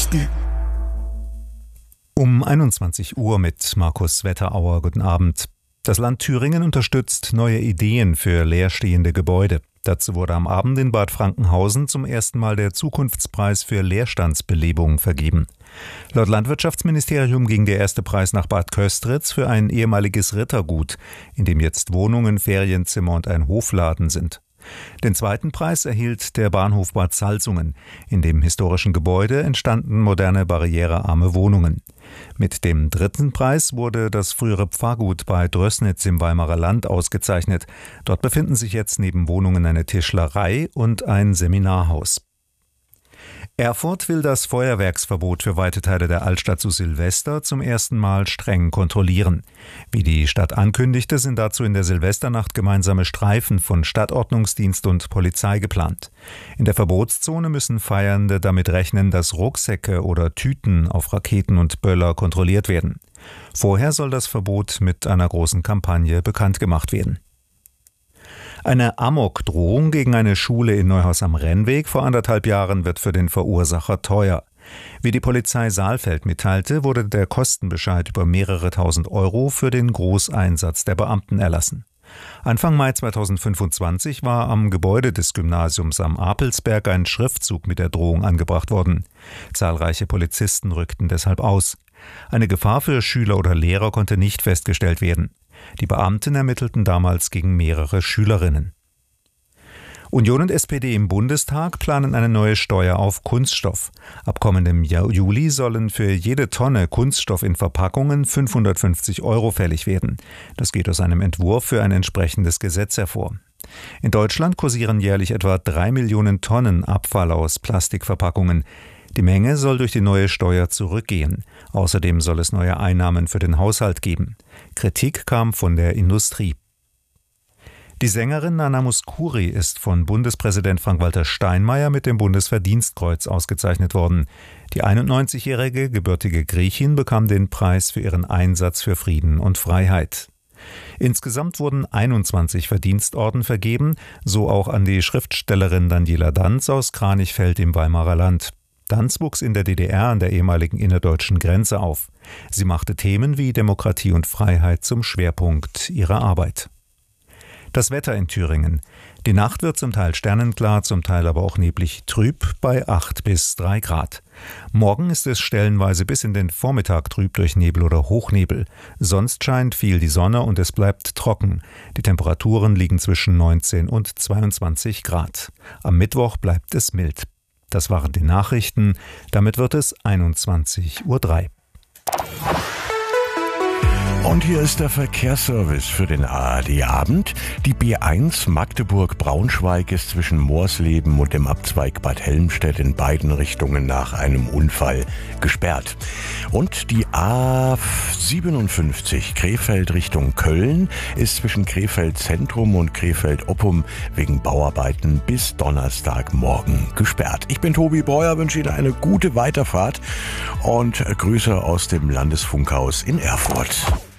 Um 21 Uhr mit Markus Wetterauer. Guten Abend. Das Land Thüringen unterstützt neue Ideen für leerstehende Gebäude. Dazu wurde am Abend in Bad Frankenhausen zum ersten Mal der Zukunftspreis für Leerstandsbelebung vergeben. Laut Landwirtschaftsministerium ging der erste Preis nach Bad Köstritz für ein ehemaliges Rittergut, in dem jetzt Wohnungen, Ferienzimmer und ein Hofladen sind. Den zweiten Preis erhielt der Bahnhof Bad Salzungen. In dem historischen Gebäude entstanden moderne, barrierearme Wohnungen. Mit dem dritten Preis wurde das frühere Pfarrgut bei Drößnitz im Weimarer Land ausgezeichnet. Dort befinden sich jetzt neben Wohnungen eine Tischlerei und ein Seminarhaus. Erfurt will das Feuerwerksverbot für weite Teile der Altstadt zu Silvester zum ersten Mal streng kontrollieren. Wie die Stadt ankündigte, sind dazu in der Silvesternacht gemeinsame Streifen von Stadtordnungsdienst und Polizei geplant. In der Verbotszone müssen Feiernde damit rechnen, dass Rucksäcke oder Tüten auf Raketen und Böller kontrolliert werden. Vorher soll das Verbot mit einer großen Kampagne bekannt gemacht werden. Eine Amokdrohung gegen eine Schule in Neuhaus am Rennweg vor 1,5 Jahren wird für den Verursacher teuer. Wie die Polizei Saalfeld mitteilte, wurde der Kostenbescheid über mehrere tausend Euro für den Großeinsatz der Beamten erlassen. Anfang Mai 2025 war am Gebäude des Gymnasiums am Apelsberg ein Schriftzug mit der Drohung angebracht worden. Zahlreiche Polizisten rückten deshalb aus. Eine Gefahr für Schüler oder Lehrer konnte nicht festgestellt werden. Die Beamten ermittelten damals gegen mehrere Schülerinnen. Union und SPD im Bundestag planen eine neue Steuer auf Kunststoff. Ab kommendem Juli sollen für jede Tonne Kunststoff in Verpackungen 550 Euro fällig werden. Das geht aus einem Entwurf für ein entsprechendes Gesetz hervor. In Deutschland kursieren jährlich etwa 3 Millionen Tonnen Abfall aus Plastikverpackungen. Die Menge soll durch die neue Steuer zurückgehen. Außerdem soll es neue Einnahmen für den Haushalt geben. Kritik kam von der Industrie. Die Sängerin Nana Mouskouri ist von Bundespräsident Frank-Walter Steinmeier mit dem Bundesverdienstkreuz ausgezeichnet worden. Die 91-jährige gebürtige Griechin bekam den Preis für ihren Einsatz für Frieden und Freiheit. Insgesamt wurden 21 Verdienstorden vergeben, so auch an die Schriftstellerin Daniela Danz aus Kranichfeld im Weimarer Land. Danz wuchs in der DDR an der ehemaligen innerdeutschen Grenze auf. Sie machte Themen wie Demokratie und Freiheit zum Schwerpunkt ihrer Arbeit. Das Wetter in Thüringen. Die Nacht wird zum Teil sternenklar, zum Teil aber auch neblig trüb bei 8 bis 3 Grad. Morgen ist es stellenweise bis in den Vormittag trüb durch Nebel oder Hochnebel. Sonst scheint viel die Sonne und es bleibt trocken. Die Temperaturen liegen zwischen 19 und 22 Grad. Am Mittwoch bleibt es mild. Das waren die Nachrichten. Damit wird es 21:03 Uhr. Und hier ist der Verkehrsservice für den ARD-Abend. Die B1 Magdeburg-Braunschweig ist zwischen Moorsleben und dem Abzweig Bad Helmstedt in beiden Richtungen nach einem Unfall gesperrt. Und die A57 Krefeld Richtung Köln ist zwischen Krefeld Zentrum und Krefeld Oppum wegen Bauarbeiten bis Donnerstagmorgen gesperrt. Ich bin Tobi Breuer, wünsche Ihnen eine gute Weiterfahrt und Grüße aus dem Landesfunkhaus in Erfurt.